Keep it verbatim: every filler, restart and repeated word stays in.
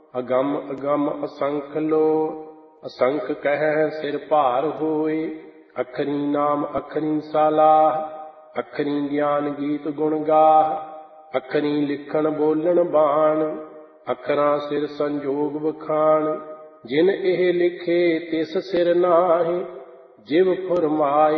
ਅਗੰਮ ਅਗੰਮ ਅਸੰਖ ਲੋ। ਅਸੰਖ ਕਹਿ ਸਿਰ ਭਾਰ ਹੋਏ, ਅਖਰੀ ਨਾਮ ਅਖਰੀ ਸਾਲਾਹ। ਅਖਰੀ ਗਿਆਨ ਗੀਤ ਗੁਣ ਗਾਹ, ਅਖਰੀ ਲਿਖਣ ਬੋਲਣ ਬਾਣ। ਅਖਰਾਂ ਸਿਰ ਸੰਜੋਗ ਵਖਾਣ, ਜਿਨ ਇਹ ਲਿਖੇ ਤਿਸ ਸਿਰ ਨਾਹੀਂ। ਜਿਵ ਫੁਰਮਾਏ